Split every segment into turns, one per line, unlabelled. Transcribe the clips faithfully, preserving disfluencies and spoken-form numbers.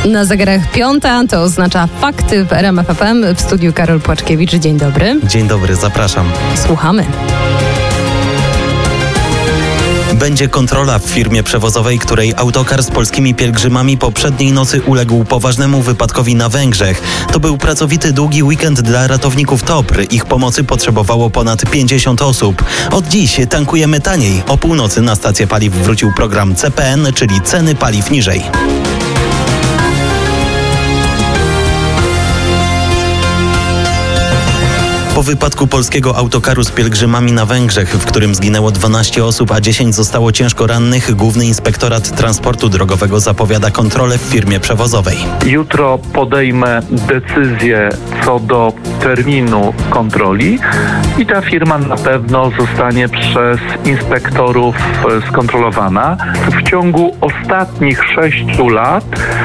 Na zegarach piąta, to oznacza fakty w R M F F M. W studiu Karol Płaczkiewicz. Dzień dobry.
Dzień dobry, zapraszam.
Słuchamy.
Będzie kontrola w firmie przewozowej, której autokar z polskimi pielgrzymami poprzedniej nocy uległ poważnemu wypadkowi na Węgrzech. To był pracowity długi weekend dla ratowników T O P R. Ich pomocy potrzebowało ponad pięćdziesiąt osób. Od dziś tankujemy taniej. O północy na stację paliw wrócił program C P N, czyli ceny paliw niżej. Po wypadku polskiego autokaru z pielgrzymami na Węgrzech, w którym zginęło dwanaście osób, a dziesięć zostało ciężko rannych, Główny Inspektorat Transportu Drogowego zapowiada kontrolę w firmie przewozowej.
Jutro podejmę decyzję co do terminu kontroli i ta firma na pewno zostanie przez inspektorów skontrolowana. W ciągu ostatnich sześciu lat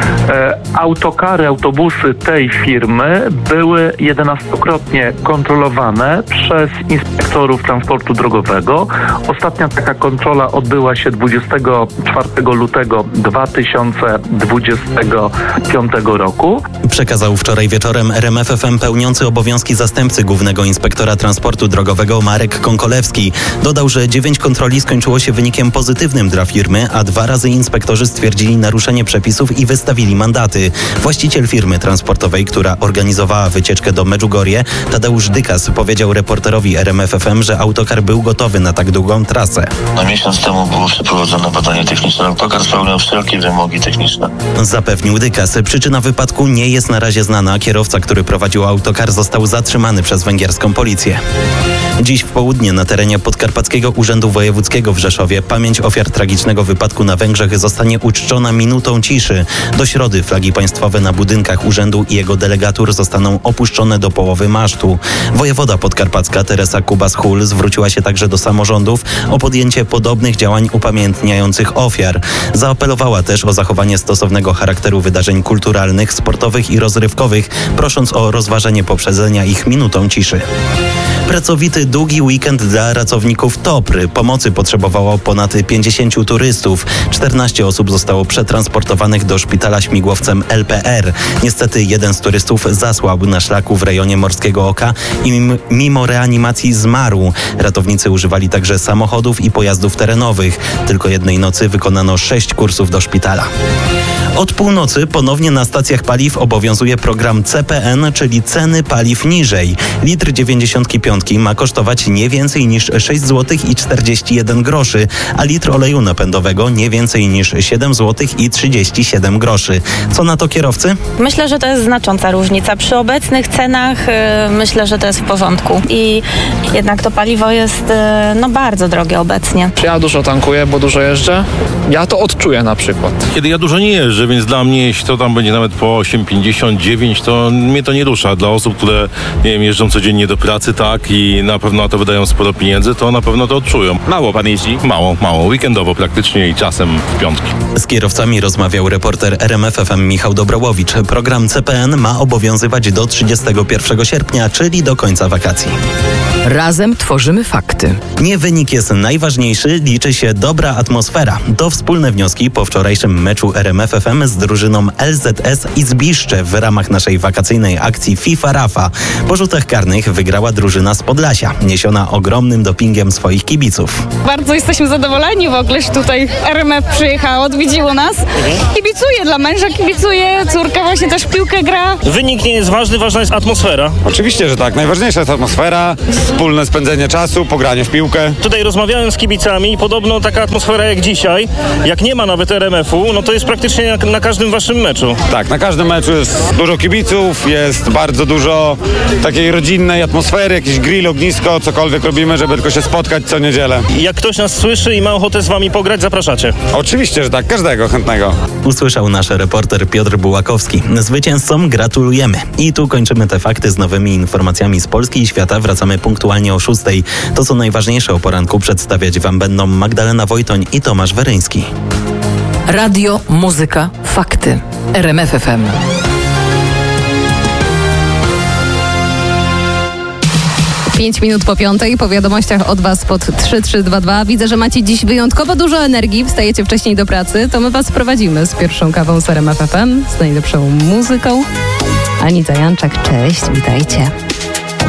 e, autokary, autobusy tej firmy były jedenastokrotnie kontrolowane przez inspektorów transportu drogowego. Ostatnia taka kontrola odbyła się dwudziestego czwartego lutego dwa tysiące dwudziestego piątego roku.
Przekazał wczoraj wieczorem R M F F M pełniący obowiązki zastępcy Głównego Inspektora Transportu Drogowego Marek Konkolewski. Dodał, że dziewięć kontroli skończyło się wynikiem pozytywnym dla firmy, a dwa razy inspektorzy stwierdzili naruszenie przepisów i wystawili mandaty. Właściciel firmy transportowej, która organizowała wycieczkę do Medjugorje, Tadeusz Dykas, powiedział reporterowi R M F F M, że autokar był gotowy na tak długą trasę.
Na miesiąc temu było przeprowadzone badanie techniczne. Autokar spełniał wszelkie wymogi techniczne.
Zapewnił Dykas. Przyczyna wypadku nie jest na razie znana. Kierowca, który prowadził autokar, został zatrzymany przez węgierską policję. Dziś w południe na terenie Podkarpackiego Urzędu Wojewódzkiego w Rzeszowie pamięć ofiar tragicznego wypadku na Węgrzech zostanie uczczona minutą ciszy. Do środy flagi państwowe na budynkach urzędu i jego delegatur zostaną opuszczone do połowy masztu. Wojewoda podkarpacka Teresa Kubas-Hul zwróciła się także do samorządów o podjęcie podobnych działań upamiętniających ofiar. Zaapelowała też o zachowanie stosownego charakteru wydarzeń kulturalnych, sportowych i rozrywkowych, prosząc o rozważenie poprzedzenia ich minutą ciszy. Pracowity długi weekend dla pracowników T O P R. Pomocy potrzebowało ponad pięćdziesięciu turystów. czternaście osób zostało przetransportowanych do szpitala śmigłowcem L P R. Niestety jeden z turystów zasłabł na szlaku w rejonie Morskiego Oka i mimo reanimacji zmarł. Ratownicy używali także samochodów i pojazdów terenowych. Tylko jednej nocy wykonano sześć kursów do szpitala. Od północy ponownie na stacjach paliw obowiązuje program C P N, czyli ceny paliw niżej. Litr dziewięćdziesiątki piątki ma kosztować nie więcej niż sześć złotych i czterdzieści jeden groszy, a litr oleju napędowego nie więcej niż siedem złotych i trzydzieści siedem groszy. Co na to kierowcy?
Myślę, że to jest znacząca różnica. Przy obecnych cenach yy, myślę, że to jest w porządku. I jednak to paliwo jest yy, no bardzo drogie obecnie.
Ja dużo tankuję, bo dużo jeżdżę. Ja to odczuję na przykład.
Kiedy ja dużo nie jeżdżę, więc dla mnie, jeśli to tam będzie nawet po osiem pięćdziesiąt dziewięć, to mnie to nie rusza. Dla osób, które, nie wiem, jeżdżą codziennie do pracy, tak, i na pewno na to wydają sporo pieniędzy, to na pewno to odczują.
Mało pan jeździ?
Mało, mało. Weekendowo praktycznie i czasem w piątki.
Z kierowcami rozmawiał reporter R M F F M Michał Dobrałowicz. Program C P N ma obowiązywać do trzydziestego pierwszego sierpnia, czyli do końca wakacji.
Razem tworzymy fakty.
Nie wynik jest najważniejszy, liczy się dobra atmosfera. To wspólne wnioski po wczorajszym meczu R M F F M z drużyną L Z S i Zbiszcze w ramach naszej wakacyjnej akcji FIFA Rafa. Po rzutach karnych wygrała drużyna z Podlasia, niesiona ogromnym dopingiem swoich kibiców.
Bardzo jesteśmy zadowoleni w ogóle, że tutaj R M F przyjechał, odwiedziło nas. Kibicuję dla męża, kibicuję, córka właśnie też w piłkę gra.
Wynik nie jest ważny, ważna jest atmosfera.
Oczywiście, że tak. Najważniejsza jest atmosfera, wspólne spędzenie czasu, pogranie w piłkę.
Tutaj rozmawiałem z kibicami i podobno taka atmosfera jak dzisiaj, jak nie ma nawet R M F u, no to jest praktycznie na, na każdym waszym meczu.
Tak, na każdym meczu jest dużo kibiców, jest bardzo dużo takiej rodzinnej atmosfery, jakiś grill, ognisko, cokolwiek robimy, żeby tylko się spotkać co niedzielę.
Jak ktoś nas słyszy i ma ochotę z wami pograć, zapraszacie?
Oczywiście, że tak, każdego chętnego.
Usłyszał nasz reporter Piotr Bułakowski. Zwycięzcom gratulujemy. I tu kończymy te fakty z nowymi informacjami z Polski i świata. Wracamy punktualnie o szóstej. To co najważniejsze o poranku przedstawiać wam będą Magdalena Wojtoń i Tomasz Weryński.
Radio, muzyka, fakty. R M F F M.
Pięć minut po piątej, po wiadomościach od Was pod trzy trzy dwa dwa. Widzę, że macie dziś wyjątkowo dużo energii, wstajecie wcześniej do pracy, to my Was prowadzimy z pierwszą kawą z R M F F M, z najlepszą muzyką. Anita Janczak, cześć, witajcie.